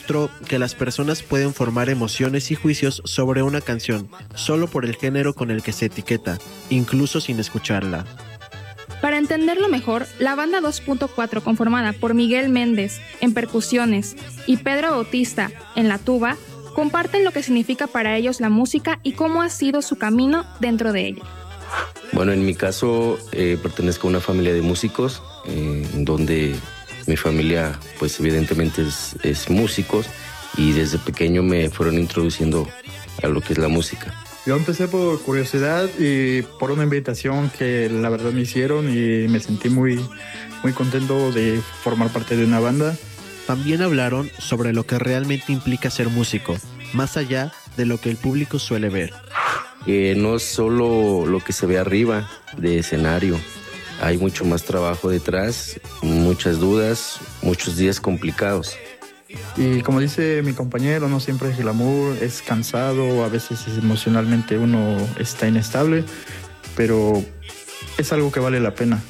mostró que las personas pueden formar emociones y juicios sobre una canción solo por el género con el que se etiqueta, incluso sin escucharla. Para entenderlo mejor, la banda 2.4, conformada por Miguel Méndez en percusiones y Pedro Bautista en la tuba, comparten lo que significa para ellos la música y cómo ha sido su camino dentro de ella. Bueno, en mi caso pertenezco a una familia de músicos, donde mi familia pues evidentemente es músicos, y desde pequeño me fueron introduciendo a lo que es la música. Yo empecé por curiosidad y por una invitación que la verdad me hicieron, y me sentí muy contento de formar parte de una banda. También hablaron sobre lo que realmente implica ser músico, más allá de lo que el público suele ver. No es solo lo que se ve arriba de escenario, hay mucho más trabajo detrás, muchas dudas, muchos días complicados. Y como dice mi compañero, no siempre es glamour, es cansado, a veces emocionalmente uno está inestable, pero es algo que vale la pena.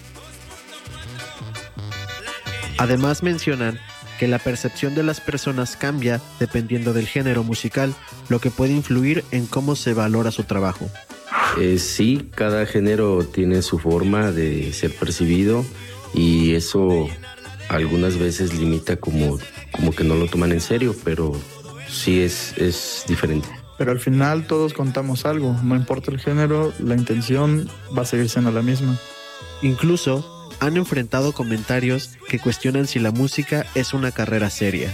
Además mencionan que la percepción de las personas cambia dependiendo del género musical, lo que puede influir en cómo se valora su trabajo. Sí, cada género tiene su forma de ser percibido, y eso algunas veces limita como que no lo toman en serio, pero sí es diferente. Pero al final todos contamos algo, no importa el género, la intención va a seguir siendo la misma. Incluso han enfrentado comentarios que cuestionan si la música es una carrera seria.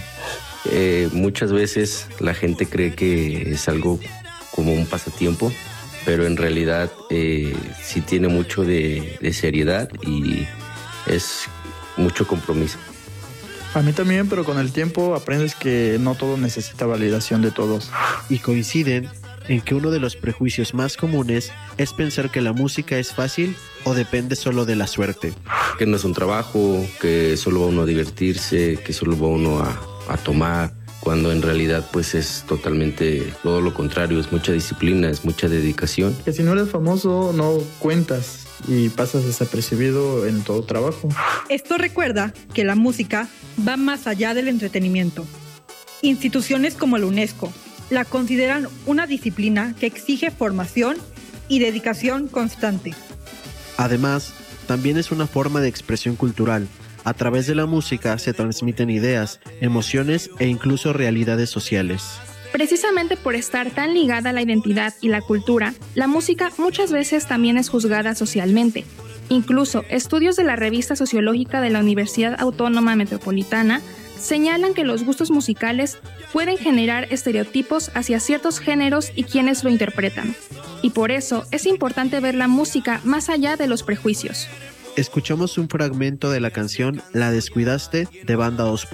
Muchas veces la gente cree que es algo como un pasatiempo, pero en realidad sí tiene mucho de seriedad y es mucho compromiso. A mí también, pero con el tiempo aprendes que no todo necesita validación de todos. Y coinciden en que uno de los prejuicios más comunes es pensar que la música es fácil o depende solo de la suerte. Que no es un trabajo, que solo va uno a divertirse, que solo va uno a tomar, cuando en realidad pues es totalmente todo lo contrario, es mucha disciplina, es mucha dedicación. Que si no eres famoso no cuentas y pasas desapercibido en todo trabajo. Esto recuerda que la música va más allá del entretenimiento. Instituciones como la UNESCO la consideran una disciplina que exige formación y dedicación constante. Además, también es una forma de expresión cultural. A través de la música se transmiten ideas, emociones e incluso realidades sociales. Precisamente por estar tan ligada a la identidad y la cultura, la música muchas veces también es juzgada socialmente. Incluso estudios de la revista sociológica de la Universidad Autónoma Metropolitana señalan que los gustos musicales pueden generar estereotipos hacia ciertos géneros y quienes lo interpretan. Y por eso es importante ver la música más allá de los prejuicios. Escuchamos un fragmento de la canción La Descuidaste de Banda 2.4.